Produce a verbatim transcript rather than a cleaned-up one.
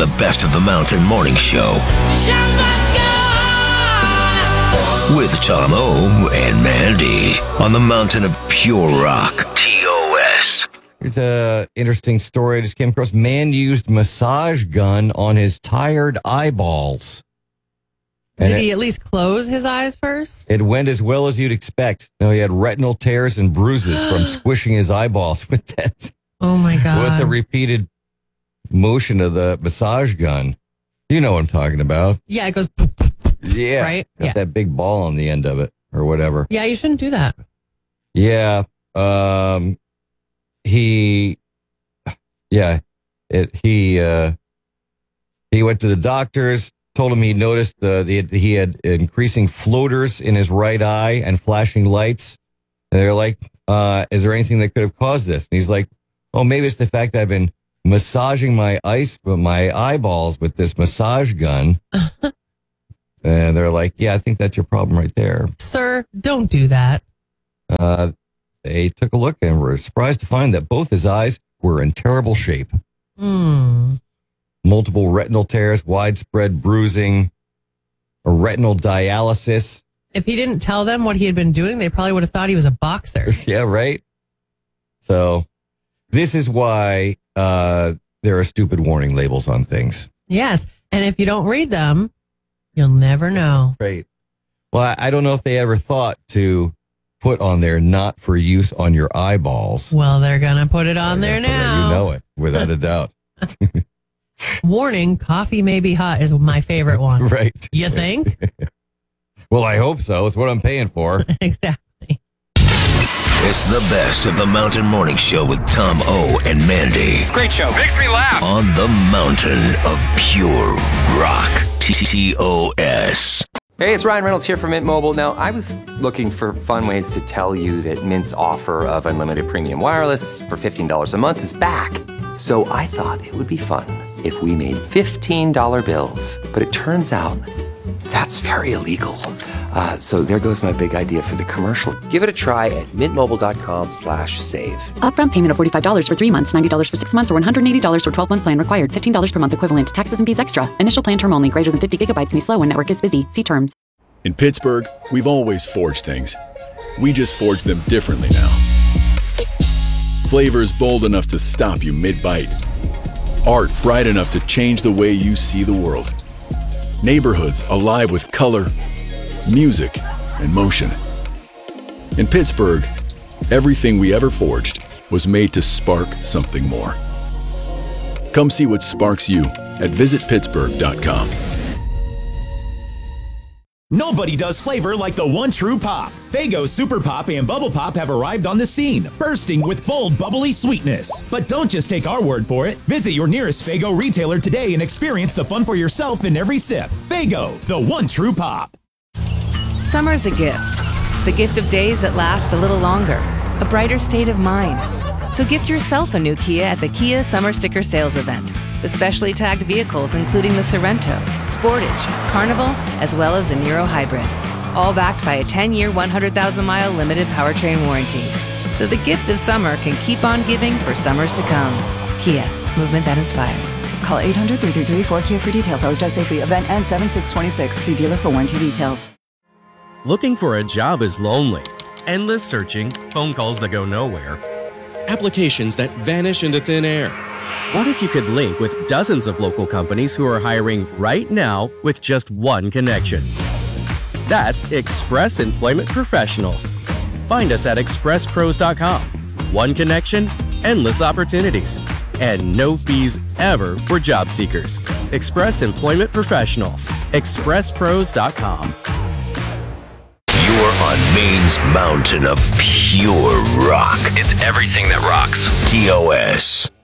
the Best of the Mountain Morning Show. With Tom O and Mandy on the Mountain of Pure Rock. T O S. Here's an interesting story I just came across. Man used massage gun on his tired eyeballs. And Did it, he at least close his eyes first? It went as well as you'd expect. No, he had retinal tears and bruises from squishing his eyeballs with that. Oh, my God. With the repeated motion of the massage gun. You know what I'm talking about. Yeah, it goes... Yeah. Right? Got Yeah. that big ball on the end of it or whatever. Yeah, you shouldn't do that. Yeah. Um, he, yeah, it, he, uh, he went to the doctors, told him he noticed the, the, he had increasing floaters in his right eye and flashing lights. And they're like, uh, is there anything that could have caused this? And he's like, oh, maybe it's the fact that I've been massaging my ice, my eyeballs with this massage gun. And they're like, yeah, I think that's your problem right there. Sir, don't do that. Uh, they took a look and were surprised to find that both his eyes were in terrible shape. Mm. Multiple retinal tears, widespread bruising, a retinal dialysis. If he didn't tell them what he had been doing, they probably would have thought he was a boxer. Yeah, right? So this is why uh, there are stupid warning labels on things. Yes. And if you don't read them, you'll never know. Right. Well, I, I don't know if they ever thought to put on there not for use on your eyeballs. Well, they're going to put it on They're there gonna put it- now. You know it, without a doubt. Warning, coffee may be hot is my favorite one. Right. You think? Well, I hope so. It's what I'm paying for. Exactly. It's the Best of the Mountain Morning Show with Tom O and Mandy. Great show. Makes me laugh. On the Mountain of Pure Rock. T O S. Hey, it's Ryan Reynolds here from Mint Mobile. Now, I was looking for fun ways to tell you that Mint's offer of unlimited premium wireless for fifteen dollars a month is back. So I thought it would be fun if we made fifteen dollar bills. But it turns out that's very illegal. Uh, so there goes my big idea for the commercial. Give it a try at mintmobile.com slash save. Upfront payment of forty-five dollars for three months, ninety dollars for six months, or one hundred eighty dollars for twelve-month plan required. fifteen dollars per month equivalent. Taxes and fees extra. Initial plan term only. Greater than fifty gigabytes may slow when network is busy. See terms. In Pittsburgh, we've always forged things. We just forge them differently now. Flavors bold enough to stop you mid-bite. Art bright enough to change the way you see the world. Neighborhoods alive with color, music, and motion. In Pittsburgh, everything we ever forged was made to spark something more. Come see what sparks you at visit pittsburgh dot com. Nobody does flavor like the one true pop. Faygo Super Pop and Bubble Pop have arrived on the scene, bursting with bold, bubbly sweetness. But don't just take our word for it. Visit your nearest Faygo retailer today and experience the fun for yourself in every sip. Faygo, the one true pop. Summer's a gift. The gift of days that last a little longer. A brighter state of mind. So gift yourself a new Kia at the Kia Summer Sticker Sales Event. With specially tagged vehicles including the Sorrento, Sportage, Carnival, as well as the Niro Hybrid. All backed by a ten-year, one hundred thousand mile limited powertrain warranty. So the gift of summer can keep on giving for summers to come. Kia, movement that inspires. Call eight hundred, three three three, four K I A for details. Always drive safely. Event ends seven six twenty-six. See dealer for warranty details. Looking for a job is lonely. Endless searching, phone calls that go nowhere, applications that vanish into thin air. What if you could link with dozens of local companies who are hiring right now with just one connection? That's Express Employment Professionals. Find us at express pros dot com. One connection, endless opportunities, and no fees ever for job seekers. Express Employment Professionals. express pros dot com. You're on Maine's Mountain of Pure Rock. It's everything that rocks. T O S.